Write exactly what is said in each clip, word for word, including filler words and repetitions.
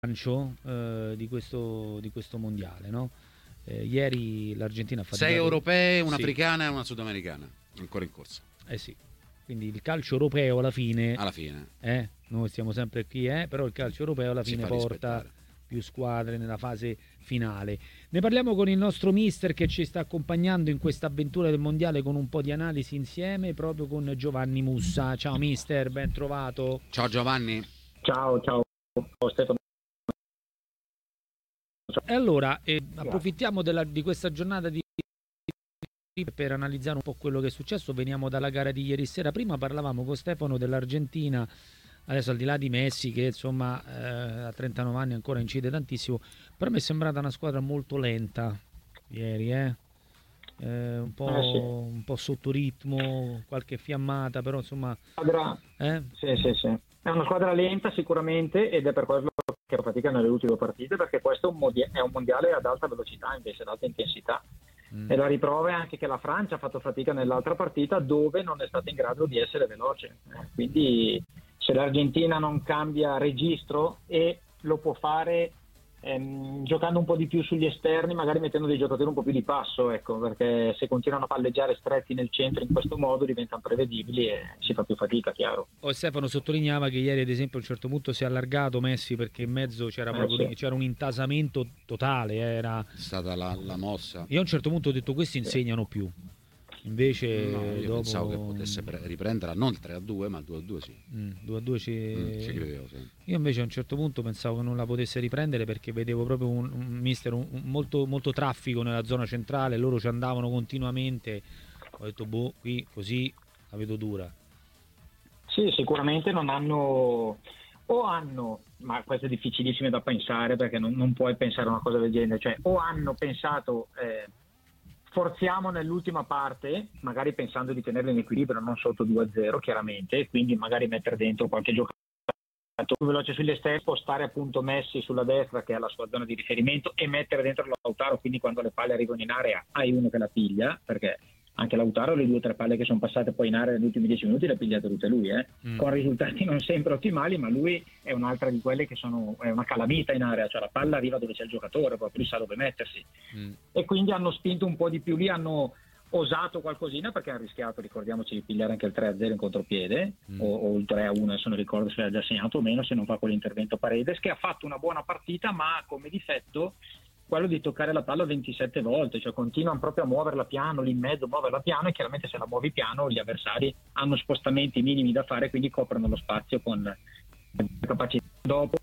bilancio eh, di, questo, di questo mondiale, no? Eh, ieri l'Argentina ha fatto sei europee, sì. un'africana e una sudamericana ancora in corsa. Eh sì, quindi il calcio europeo alla fine, alla fine eh, noi stiamo sempre qui, eh, però il calcio europeo alla si fine fa porta rispettare. più squadre nella fase finale. Ne parliamo con il nostro mister che ci sta accompagnando in questa avventura del mondiale con un po' di analisi insieme, proprio con Giovanni Mussa. Ciao mister, ben trovato. Ciao Giovanni. Ciao, ciao Stefano. E allora eh, approfittiamo della, di questa giornata di per analizzare un po' quello che è successo. Veniamo dalla gara di ieri sera. Prima parlavamo con Stefano dell'Argentina, adesso al di là di Messi che insomma eh, a trentanove anni ancora incide tantissimo, però mi è sembrata una squadra molto lenta ieri, eh? Eh, un, po', Eh sì. un po' sotto ritmo, qualche fiammata, però insomma Squadra... eh? Sì, sì, sì. È una squadra lenta sicuramente ed è per quello che fatica nelle ultime partite, perché questo è un, mondia- è un mondiale ad alta velocità invece ad alta intensità. Mm. E la riprova è anche che la Francia ha fatto fatica nell'altra partita dove non è stata in grado di essere veloce. Eh, quindi se l'Argentina non cambia registro, e lo può fare ehm, giocando un po' di più sugli esterni, magari mettendo dei giocatori un po' più di passo, ecco, perché se continuano a palleggiare stretti nel centro in questo modo diventano prevedibili e si fa più fatica, chiaro. Oh, Stefano sottolineava che ieri ad esempio a un certo punto si è allargato Messi perché in mezzo c'era proprio eh, sì. c'era un intasamento totale, era è stata la, la mossa. Io a un certo punto ho detto questi insegnano più, invece no, io dopo... pensavo che potesse pre- riprenderla non il tre a due ma il due a due sì. Mm, due a due ci... Mm, ci credevo, sì. Io invece a un certo punto pensavo che non la potesse riprendere perché vedevo proprio un, un mister un, un molto, molto traffico nella zona centrale, loro ci andavano continuamente, ho detto boh, qui così la vedo dura. Sì, sicuramente non hanno, o hanno, ma questo è difficilissimo da pensare perché non, non puoi pensare a una cosa del genere, cioè o hanno pensato eh, forziamo nell'ultima parte, magari pensando di tenerla in equilibrio, non sotto due a zero chiaramente, e quindi magari mettere dentro qualche giocatore veloce sugli esterni, spostare appunto Messi sulla destra che è la sua zona di riferimento e mettere dentro Lautaro, quindi quando le palle arrivano in area hai uno che la piglia, perché anche Lautaro le due o tre palle che sono passate poi in area negli ultimi dieci minuti le ha pigliate tutte lui, eh? mm. con risultati non sempre ottimali, ma lui è un'altra di quelle che sono è una calamita in area, cioè la palla arriva dove c'è il giocatore, proprio lui sa dove mettersi, mm. e quindi hanno spinto un po' di più lì, hanno osato qualcosina perché hanno rischiato, ricordiamoci, di pigliare anche il tre a zero in contropiede mm. o, o il tre a uno, adesso non ricordo se l'ha già segnato o meno, se non fa quell'intervento Paredes, che ha fatto una buona partita ma ha come difetto quello di toccare la palla ventisette volte, cioè continuano proprio a muoverla piano lì in mezzo, muoverla piano, e chiaramente se la muovi piano gli avversari hanno spostamenti minimi da fare, quindi coprono lo spazio con capacità. Dopo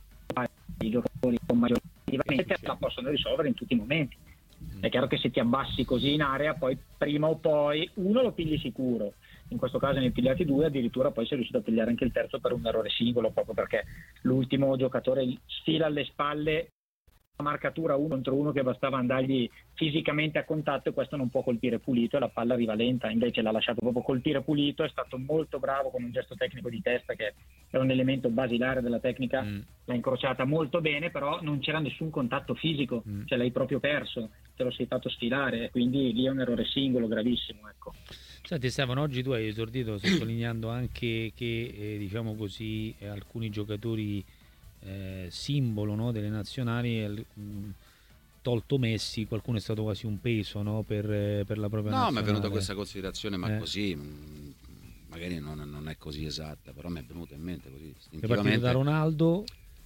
i giocatori con maggiore la possono risolvere in tutti i momenti. È chiaro che se ti abbassi così in area, poi prima o poi uno lo pigli sicuro, in questo caso ne hai pigliati due, addirittura poi sei riuscito a pigliare anche il terzo per un errore singolo, proprio perché l'ultimo giocatore sfila alle spalle marcatura uno contro uno che bastava andargli fisicamente a contatto, e questo non può colpire pulito e la palla arriva lenta, invece l'ha lasciato proprio colpire pulito, è stato molto bravo con un gesto tecnico di testa che è un elemento basilare della tecnica, mm. l'ha incrociata molto bene, però non c'era nessun contatto fisico, mm. cioè l'hai proprio perso, te lo sei fatto sfilare, quindi lì è un errore singolo gravissimo, ecco. Senti Stefano, oggi tu hai esordito sottolineando anche che eh, diciamo così eh, alcuni giocatori Eh, simbolo, no, delle nazionali, mh, tolto Messi, qualcuno è stato quasi un peso, no, per, per la propria no, nazionale. mi è venuta questa considerazione, ma eh. così mh, magari non, non è così esatta, però mi è venuta in mente così è partito da Ronaldo,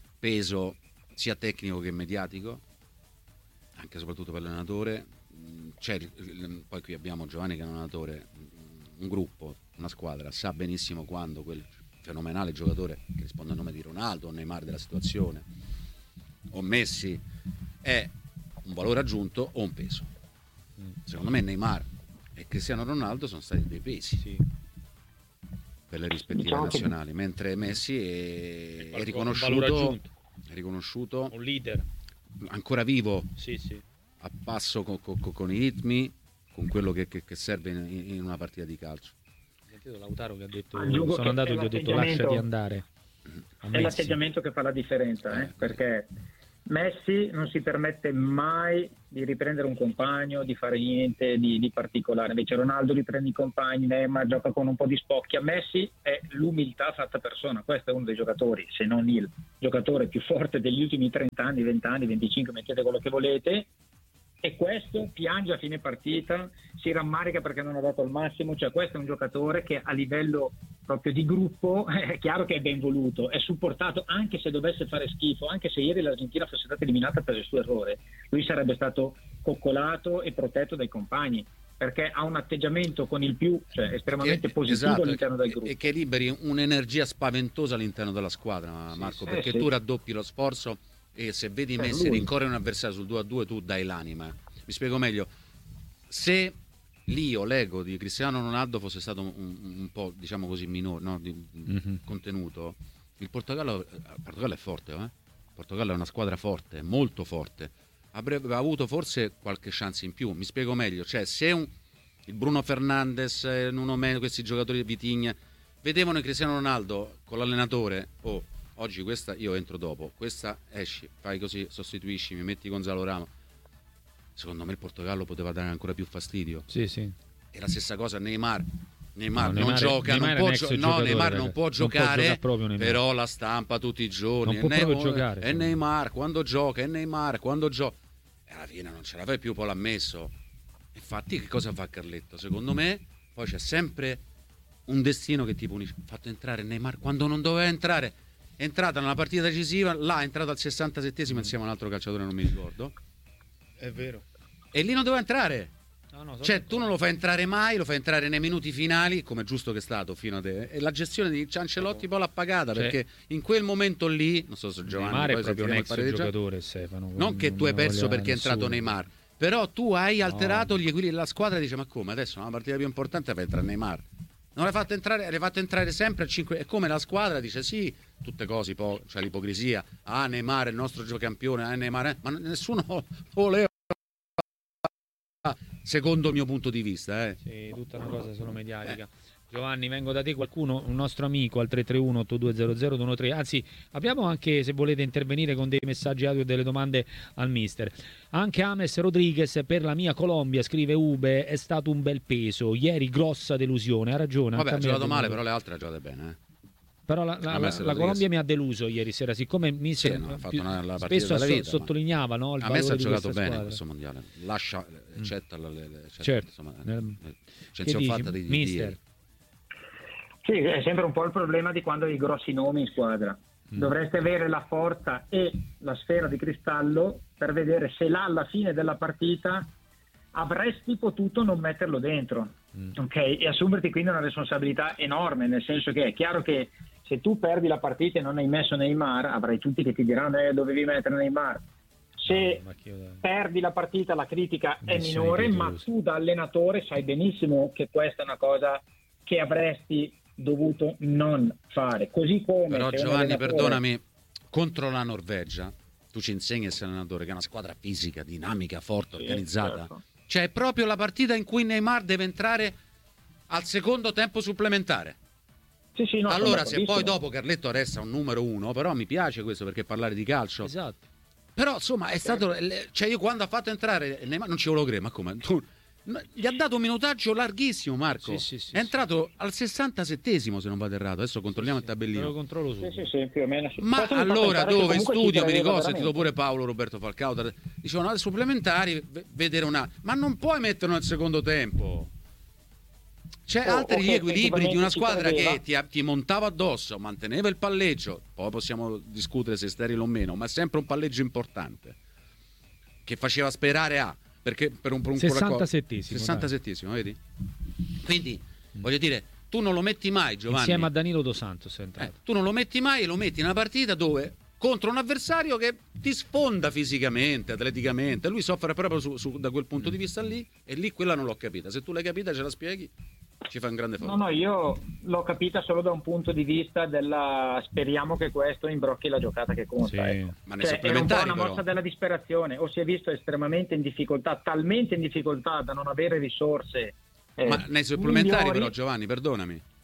peso sia tecnico che mediatico, anche e soprattutto per l'allenatore. C'è, poi qui abbiamo Giovanni che è un allenatore, un gruppo, una squadra, sa benissimo quando quel fenomenale giocatore che risponde al nome di Ronaldo o Neymar della situazione o Messi è un valore aggiunto o un peso. Secondo me Neymar e Cristiano Ronaldo sono stati dei pesi, sì, per le rispettive diciamo nazionali, che... mentre Messi è, è riconosciuto è riconosciuto un leader ancora vivo, sì, sì, a passo con, con, con i ritmi, con quello che, che, che serve in, in una partita di calcio. Lautaro che ha detto Aggiungo sono andato e gli ho detto lasciati andare. È l'atteggiamento che fa la differenza, eh, perché Messi non si permette mai di riprendere un compagno, di fare niente di, di particolare. Invece Ronaldo riprende i compagni, Neymar gioca con un po' di spocchia. Messi è l'umiltà fatta persona. Questo è uno dei giocatori, se non il giocatore più forte degli ultimi trenta anni, venti anni, venticinque, mettete quello che volete. E questo piange a fine partita, si rammarica perché non ha dato il massimo. Cioè questo è un giocatore che a livello proprio di gruppo è chiaro che è ben voluto, è supportato, anche se dovesse fare schifo, anche se ieri l'Argentina fosse stata eliminata per il suo errore, lui sarebbe stato coccolato e protetto dai compagni, perché ha un atteggiamento con il più, cioè estremamente che, positivo, esatto, all'interno del gruppo. E che liberi un'energia spaventosa all'interno della squadra, Marco, sì, perché sì. tu raddoppi lo sforzo. E se vedi Per Messi lui. rincorrere un avversario sul due a due, tu dai l'anima. Mi spiego meglio. Se l'io, l'ego di Cristiano Ronaldo fosse stato un, un po', diciamo così, minore, no? di mm-hmm. contenuto, il Portogallo, il Portogallo è forte, eh? Il Portogallo è una squadra forte, molto forte. Avrebbe avuto forse qualche chance in più. Mi spiego meglio. Cioè, se un, il Bruno Fernandes, Nuno Mendes, questi giocatori di Vitigna vedevano il Cristiano Ronaldo con l'allenatore, oh, oggi questa io entro dopo, questa esci, fai così, sostituisci, mi metti Gonzalo Ramos. Secondo me il Portogallo poteva dare ancora più fastidio. Sì, sì. E la stessa cosa Neymar. Neymar no, non Neymar, gioca, Neymar non può, gio- no, Neymar non può giocare, non può giocare però la stampa tutti i giorni. Non può Neymar, proprio giocare. È Neymar quando gioca, è Neymar quando gioca. E alla fine non ce la fai più, poi l'ha messo. Infatti che cosa fa Carletto? Secondo me poi c'è sempre un destino che ti punisce. Ha fatto entrare Neymar quando non doveva entrare. È entrata nella partita decisiva, là è entrato al sessantasettesimo insieme a un altro calciatore, non mi ricordo. È vero. E lì non doveva entrare. No, no, cioè tu non lo fai entrare mai, lo fai entrare nei minuti finali, come è giusto che è stato fino a te. E la gestione di Ciancelotti poi l'ha pagata, cioè, perché in quel momento lì, non so se Giovanni Neymar è poi proprio un ex giocatore, già, Stefano. non che tu hai perso perché è entrato nessuno. Neymar, però tu hai alterato no. gli equilibri della squadra e dice ma come adesso una partita più importante fai entrare Neymar. Non l'hai fatto entrare, l'hai fatto entrare sempre a cinque. È come la squadra dice sì, tutte cose, poi c'è cioè l'ipocrisia. Ah, Neymar è il nostro giocampione, ah, Neymar è... ma nessuno voleva, secondo il mio punto di vista. Eh. Sì, tutta una cosa solo mediatica. Eh. Giovanni, vengo da te, qualcuno, un nostro amico al tre tre uno otto due zero zero due uno tre. Anzi, abbiamo anche, se volete intervenire con dei messaggi audio e delle domande al mister. Anche Ames Rodriguez per la mia Colombia, scrive Ube, è stato un bel peso. Ieri grossa delusione, ha ragione. Vabbè, ha giocato male, però le altre ha giocate bene. Eh. Però la, la, la, la Colombia mi ha deluso ieri sera, siccome mi sì, no, ha fatto una, la spesso della vita, so, sottolineava no, il a me ha giocato bene squadra. in questo mondiale. Lascia, accetta, mm. le, le, accetta certo. insomma, Nel... censione fatta di mister. Sì, è sempre un po' il problema di quando hai grossi nomi in squadra. Mm. Dovreste avere la forza e la sfera di cristallo per vedere se là alla fine della partita avresti potuto non metterlo dentro, mm. ok? E assumerti quindi una responsabilità enorme, nel senso che è chiaro che se tu perdi la partita e non hai messo Neymar, avrai tutti che ti diranno eh, dovevi mettere Neymar. Se perdi la partita la critica è minore, ma tu da allenatore sai benissimo che questa è una cosa che avresti dovuto non fare. Così come però Giovanni, allenatore... perdonami, contro la Norvegia tu ci insegni a essere allenatore che è una squadra fisica, dinamica, forte, sì, organizzata. Certo. Cioè è proprio la partita in cui Neymar deve entrare al secondo tempo supplementare. Sì, sì, no, allora se poi dopo Carletto resta un numero uno, però mi piace questo perché parlare di calcio. Esatto. Però insomma è stato, cioè io quando ha fatto entrare Neymar non ci volevo credere, ma come? Tu, gli ha dato un minutaggio larghissimo Marco, sì, sì, sì, è entrato sì. al sessantasettesimo se non vado errato, adesso controlliamo sì, il tabellino. Lo controllo su. Sì, sì, sì, più o meno sì. Ma allora dove in studio mi ricordo, ho sentito veramente. pure Paolo Roberto Falcao, dicevano alle supplementari vedere una, ma non puoi metterlo nel secondo tempo. C'è oh, altri okay, equilibri di una squadra che ti, ti montava addosso, manteneva il palleggio, poi possiamo discutere se è sterile o meno, ma è sempre un palleggio importante che faceva sperare a perché per un, per un sessantasettesimo sessantasettesimo vedi? Quindi voglio dire, tu non lo metti mai, Giovanni, insieme a Danilo Dos Santos è eh, tu non lo metti mai e lo metti in una partita dove contro un avversario che ti sfonda fisicamente, atleticamente, lui soffre proprio su, su, da quel punto di vista lì, e lì quella non l'ho capita. Se tu l'hai capita ce la spieghi, ci fa un grande favore. No, no, io l'ho capita solo da un punto di vista della speriamo che questo imbrocchi la giocata che conta. Sì. Ecco. Ma nei cioè, supplementari è un po' una mossa però. della disperazione, o si è visto estremamente in difficoltà, talmente in difficoltà da non avere risorse. Eh, Ma nei supplementari migliori. però, Giovanni, perdonami.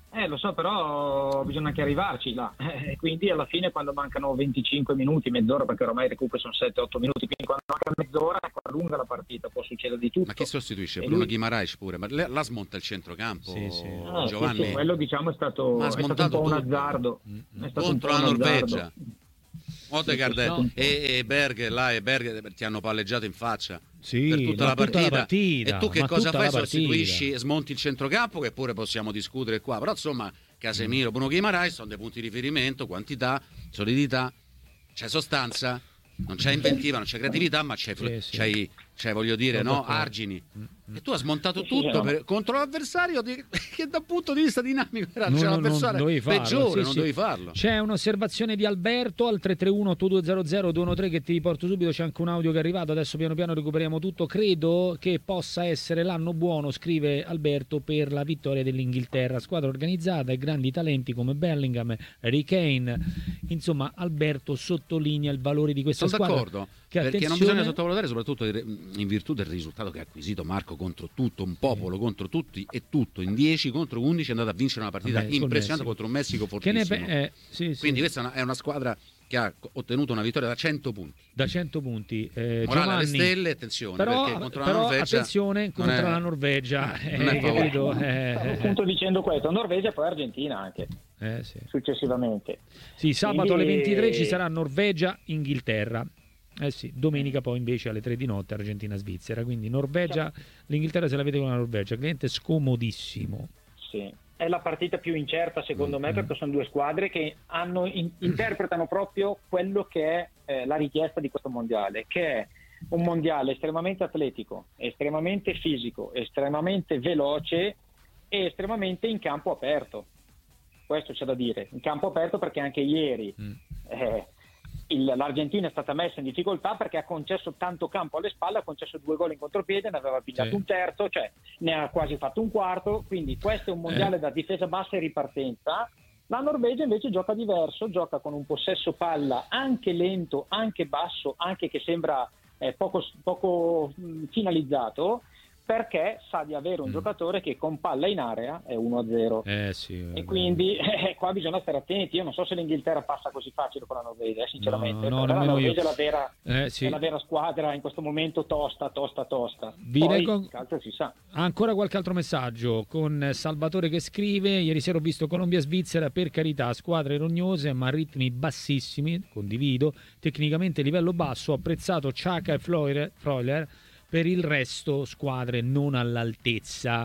Eh, lo so, però bisogna anche arrivarci là. E eh, quindi alla fine, quando mancano venticinque minuti, mezz'ora, perché ormai i recuperi sono sette otto minuti, quindi quando manca mezz'ora è lunga la partita, può succedere di tutto. Ma chi sostituisce? E Bruno lui... Guimaraes pure, ma la smonta il centrocampo, sì, sì. Eh, Giovanni? Sì, sì, quello diciamo è stato, è stato un po' un azzardo. Mm-hmm. È stato contro un po' la un Norvegia. azzardo. Odegaard no. e, e Berg là e Berg ti hanno palleggiato in faccia sì, per tutta, no, la, partita. tutta la partita. E tu che Ma cosa fai? Partita. Sostituisci, smonti il centrocampo, che pure possiamo discutere qua, però insomma Casemiro, Bruno Guimaraes sono dei punti di riferimento, quantità, solidità, c'è sostanza, non c'è inventiva, non c'è creatività, ma c'è, sì, sì. c'è, c'è voglio dire, no, argini. E tu hai smontato tutto per, contro l'avversario di, che dal punto di vista dinamico era no, cioè, no, l'avversario peggiore, sì, non sì. dovevi farlo. C'è un'osservazione di Alberto al tre tre uno otto due zero zero due uno tre che ti riporto subito, c'è anche un audio che è arrivato, adesso piano piano recuperiamo tutto. Credo che possa essere l'anno buono, scrive Alberto, per la vittoria dell'Inghilterra, squadra organizzata e grandi talenti come Bellingham, Harry Kane. Insomma, Alberto sottolinea il valore di questa Sono squadra. d'accordo, che, perché attenzione... non bisogna sottovalutare, soprattutto in virtù del risultato che ha acquisito Marco contro tutto un popolo, contro tutti e tutto, in dieci contro undici è andato a vincere una partita Vabbè, impressionante contro un Messico fortissimo. Che ne pe- eh, sì, sì. Quindi questa è una, è una squadra che ha ottenuto una vittoria da cento punti. Da cento punti. Eh, Morale Giovanni, alle stelle, attenzione, però, perché contro però la Norvegia attenzione contro è, la Norvegia. Non è eh, capito? Eh, Stavo appunto dicendo questo, Norvegia e poi Argentina anche. Eh, sì. Successivamente. Sì, sabato Quindi... alle ventitré ci sarà Norvegia-Inghilterra. Eh sì, domenica poi invece alle tre di notte Argentina-Svizzera. Quindi Norvegia, l'Inghilterra se la vede con la Norvegia, cliente scomodissimo. Sì, è la partita più incerta secondo me, perché sono due squadre che hanno, in, interpretano proprio quello che è eh, la richiesta di questo mondiale, che è un mondiale estremamente atletico, estremamente fisico, estremamente veloce e estremamente in campo aperto. Questo c'è da dire, in campo aperto, perché anche ieri mm. eh, il, l'Argentina è stata messa in difficoltà perché ha concesso tanto campo alle spalle, ha concesso due gol in contropiede, ne aveva pigliato sì. un terzo, cioè ne ha quasi fatto un quarto, quindi questo è un mondiale eh. da difesa bassa e ripartenza. La Norvegia invece gioca diverso, gioca con un possesso palla anche lento, anche basso, anche che sembra eh, poco, poco mh, finalizzato, perché sa di avere un mm. giocatore che con palla in area è uno a zero. Eh sì, e quindi eh, qua bisogna stare attenti. Io non so se l'Inghilterra passa così facile con la Norvegia, eh, sinceramente. No, no, la Norvegia io. è la, vera, eh, sì. è la vera squadra in questo momento, tosta, tosta, tosta. Vi Poi leggo... il calcio si sa. Ancora qualche altro messaggio con Salvatore che scrive: ieri sera ho visto Colombia-Svizzera, per carità, squadre rognose ma a ritmi bassissimi, condivido, tecnicamente livello basso, ho apprezzato Xhaka e Freuler. Per il resto squadre non all'altezza.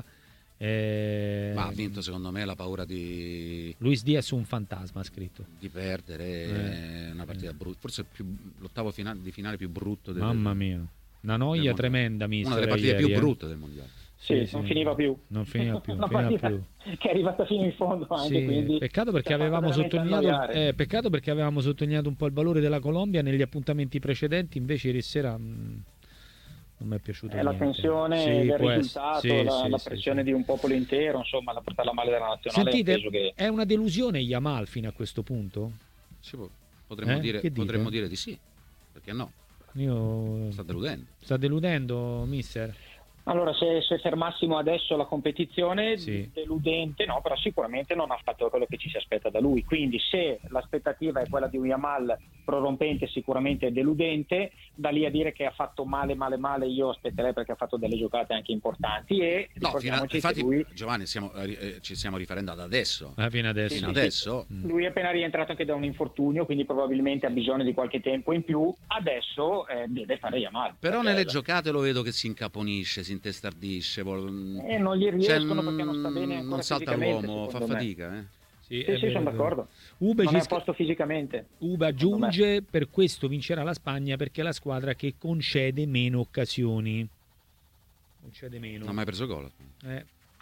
Eh... Ma ha vinto secondo me la paura di Luis Diaz, un fantasma, ha scritto, di perdere eh. una partita brutta, forse più, l'ottavo finale, di finale più brutto del, mamma mia, una noia tremenda, mister, una delle partite ieri, più eh. brutte del mondiale. Sì, sì, sì, non finiva più. Non finiva più, una finiva partita più. Che è arrivata fino in fondo anche, sì, quindi peccato perché avevamo sottolineato eh, peccato perché avevamo sottolineato un po' il valore della Colombia negli appuntamenti precedenti, invece ieri sera mh, non mi è piaciuto è niente. La tensione sì, del risultato, sì, la, sì, la sì, pressione sì. di un popolo intero, insomma, la portata male della nazionale. Sentite, penso che... è una delusione Yamal fino a questo punto? Sì, potremmo, eh? dire, potremmo dire di sì, perché no? Io... sta deludendo sta deludendo, mister? Allora, se, se fermassimo adesso la competizione, sì. deludente, no, però sicuramente non ha fatto quello che ci si aspetta da lui. Quindi se l'aspettativa è quella di un Yamal prorompente, sicuramente è deludente. Da lì a dire che ha fatto male, male, male, io aspetterei, perché ha fatto delle giocate anche importanti. E no, fino a, infatti, lui... Giovanni, siamo, eh, ci stiamo riferendo ad adesso. Ah, fino adesso. Sì, fino sì, adesso. Sì. Lui è appena rientrato anche da un infortunio, quindi probabilmente ha bisogno di qualche tempo in più. Adesso eh, deve fare Yamal. Però perché... nelle giocate lo vedo che si incaponisce, si intestardisce, vol... eh, non gli riescono, cioè, perché non sta bene, non salta l'uomo, fa fatica, eh. Sì, sì, sì, sono d'accordo. Ube non ci è a posto fisicamente. Ube aggiunge: per questo vincerà la Spagna, perché è la squadra che concede meno occasioni. Concede meno. Non ha mai preso gol. Eh.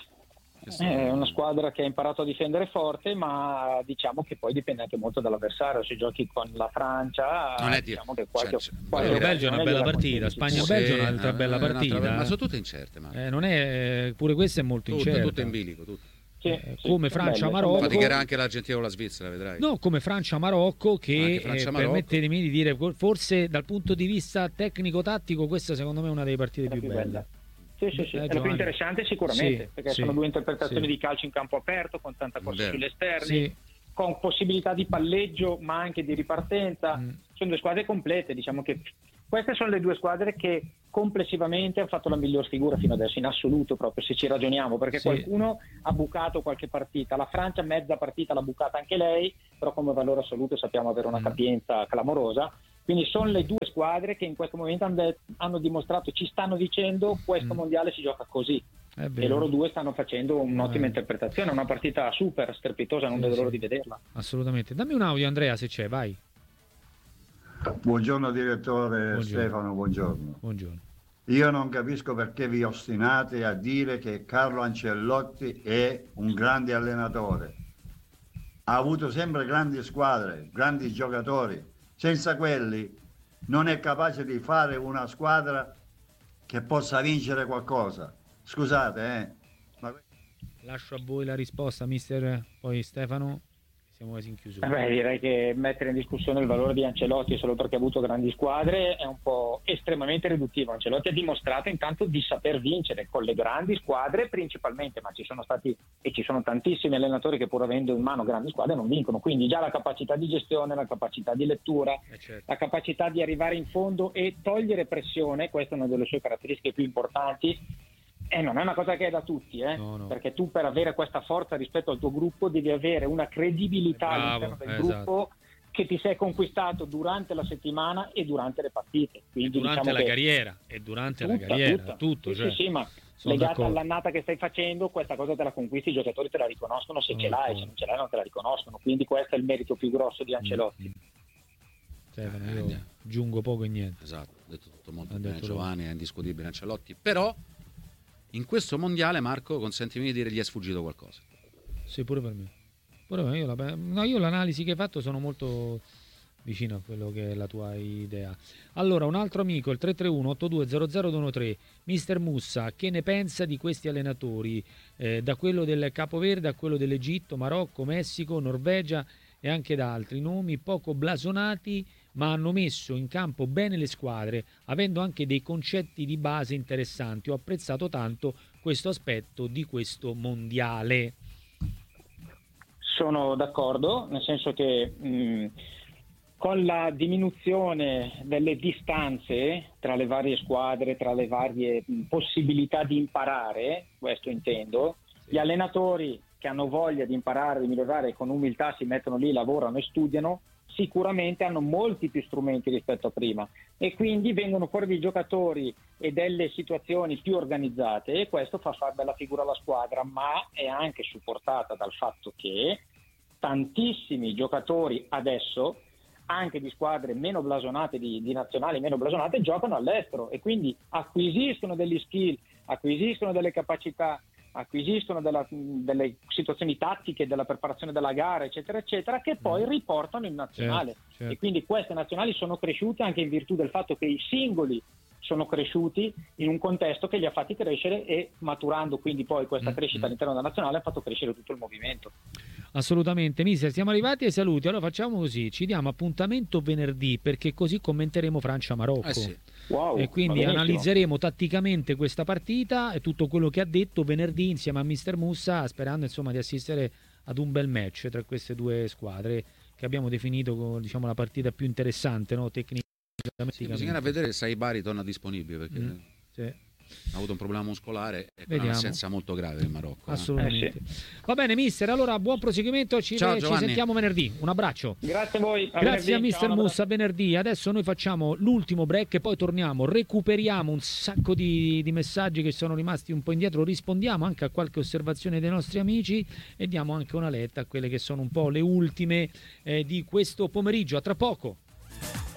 È una squadra che ha imparato a difendere forte, ma diciamo che poi dipende anche molto dall'avversario. Se giochi con la Francia, non è diciamo che qualche, cioè, qualche Belgio è una bella partita, Spagna-Belgio è un'altra sì, bella partita, un'altra, ma sono tutte incerte. Eh, non è, pure questa è molto tutte, incerta. Tutte in bilico, tutte. Sì, eh, sì, come Francia-Marocco, faticherà anche l'Argentina o la Svizzera, vedrai. No, come Francia-Marocco, che Francia, eh, permettetemi di dire, forse dal punto di vista tecnico-tattico, questa secondo me è una delle partite più, più belle. Sì, sì, sì. Eh, è la più interessante sicuramente, sì, perché sì, sono due interpretazioni sì. di calcio in campo aperto, con tanta corsa sugli esterni, sì. con possibilità di palleggio, ma anche di ripartenza. Mm. Sono due squadre complete, diciamo che queste sono le due squadre che complessivamente hanno fatto la miglior figura fino adesso, in assoluto, proprio se ci ragioniamo, perché Sì. qualcuno ha bucato qualche partita. La Francia mezza partita l'ha bucata anche lei, però come valore assoluto sappiamo avere una Mm. capienza clamorosa. Quindi sono le due squadre che in questo momento hanno, de- hanno dimostrato, ci stanno dicendo questo Mm. mondiale si gioca così. È E vero. loro due stanno facendo un'ottima Eh. interpretazione, una partita super strepitosa, non Sì, vedo sì. l'ora di vederla. Assolutamente. Dammi un audio, Andrea, se c'è, vai. Buongiorno direttore Buongiorno. Stefano, buongiorno. Buongiorno. Io non capisco perché vi ostinate a dire che Carlo Ancelotti è un grande allenatore. Ha avuto sempre grandi squadre, grandi giocatori. Senza quelli non è capace di fare una squadra che possa vincere qualcosa. Scusate, eh. Ma... Lascio a voi la risposta, mister, poi Stefano. Siamo quasi in chiusura. Beh, direi che mettere in discussione il valore di Ancelotti solo perché ha avuto grandi squadre è un po' estremamente riduttivo. Ancelotti ha dimostrato intanto di saper vincere con le grandi squadre principalmente, ma ci sono stati e ci sono tantissimi allenatori che pur avendo in mano grandi squadre non vincono, quindi già la capacità di gestione, la capacità di lettura, Eh, certo. la capacità di arrivare in fondo e togliere pressione, questa è una delle sue caratteristiche più importanti. E non è una cosa che è da tutti, eh? No, no. Perché tu per avere questa forza rispetto al tuo gruppo devi avere una credibilità Bravo, all'interno del eh, gruppo che ti sei conquistato durante la settimana e durante le partite. Quindi, durante diciamo la che carriera e durante tutta, la carriera, tutta. tutto. Sì, cioè, sì, sì, ma sono legata d'accordo. all'annata che stai facendo, questa cosa te la conquisti, i giocatori te la riconoscono se Sono ce l'hai, d'accordo. se non ce l'hai non te la riconoscono. Quindi questo è il merito più grosso di Ancelotti. Mm. Stefano, Eh, io niente. aggiungo poco e niente. Esatto, ha detto tutto molto Ha bene detto Giovanni, è indiscutibile Ancelotti, però in questo mondiale, Marco, consentimi di dire, gli è sfuggito qualcosa. Sì, pure per me. Pure per me. Io, la, no, io l'analisi che hai fatto sono molto vicino a quello che è la tua idea. Allora, un altro amico, il tre tre uno otto due zero zero due uno tre, mister Mussa, che ne pensa di questi allenatori? Eh, da quello del Capoverde a quello dell'Egitto, Marocco, Messico, Norvegia e anche da altri nomi poco blasonati, ma hanno messo in campo bene le squadre, avendo anche dei concetti di base interessanti. Ho apprezzato tanto questo aspetto di questo mondiale. Sono d'accordo, nel senso che mh, con la diminuzione delle distanze tra le varie squadre, tra le varie mh, possibilità di imparare, questo intendo, gli allenatori che hanno voglia di imparare, di migliorare, con umiltà si mettono lì, lavorano e studiano, sicuramente hanno molti più strumenti rispetto a prima e quindi vengono fuori dei giocatori e delle situazioni più organizzate e questo fa fare bella figura alla squadra, ma è anche supportata dal fatto che tantissimi giocatori adesso, anche di squadre meno blasonate, di, di nazionali meno blasonate, giocano all'estero e quindi acquisiscono degli skill, acquisiscono delle capacità, acquisiscono della, delle situazioni tattiche, della preparazione della gara, eccetera, eccetera, che poi riportano in nazionale. Certo, certo. E quindi queste nazionali sono cresciute anche in virtù del fatto che i singoli sono cresciuti in un contesto che li ha fatti crescere e maturando quindi poi questa Mm, crescita mm. all'interno della nazionale ha fatto crescere tutto il movimento. Assolutamente, mister, siamo arrivati ai saluti. Allora facciamo così, ci diamo appuntamento venerdì perché così commenteremo Francia-Marocco. Eh sì. Wow, E quindi va benissimo. analizzeremo tatticamente questa partita e tutto quello che ha detto venerdì insieme a mister Mussa, sperando insomma di assistere ad un bel match tra queste due squadre che abbiamo definito come, diciamo, la partita più interessante, no? Tecnicamente. Sì, bisognerà vedere se Saibari torna disponibile perché Mm, sì. ha avuto un problema muscolare e con Vediamo. un'assenza molto grave in Marocco. eh. Assolutamente. Eh Va bene, mister. Allora, buon proseguimento. Ci, Ciao, ci Giovanni. sentiamo venerdì. Un abbraccio. Grazie a voi. A Grazie venerdì. a mister Ciao, un abbraccio. Mussa, venerdì. Adesso noi facciamo l'ultimo break e poi torniamo, recuperiamo un sacco di, di messaggi che sono rimasti un po' indietro, rispondiamo anche a qualche osservazione dei nostri amici e diamo anche una letta a quelle che sono un po' le ultime eh, di questo pomeriggio. A tra poco.